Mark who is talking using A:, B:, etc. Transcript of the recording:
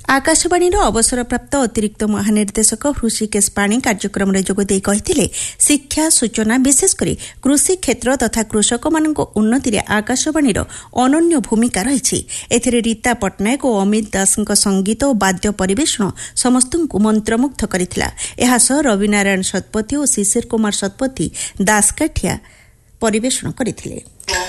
A: आकाशवाणीर अवसरप्राप्त अतिरिक्त महानिर्देशक हृषिकेश पाणी कार्यक्रम जोगदे कहिथिले शिक्षा सूचना विशेषकर कृषि क्षेत्र तथा कृषकमानक उन्नति आकाशवाणीर अनन्य भूमिका रही। एथिरे रीता पट्टनायक और अमित दासଙ୍କ संगीत और वाद्य परिवेषण समस्तଙ୍କୁ मंत्रमुग्ध କରିଥିଲା। ଏହା ସହ ରବିନାରାୟଣ ଶତପଥୀ और शिशिर कुमार ଶତପଥୀ ଦାସକାଠିଆ ପରିବେଷଣ କରିଥିଲେ।